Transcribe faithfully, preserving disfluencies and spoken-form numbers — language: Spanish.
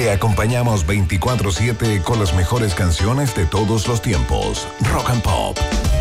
Te acompañamos veinticuatro siete con las mejores canciones de todos los tiempos. Rock and Pop.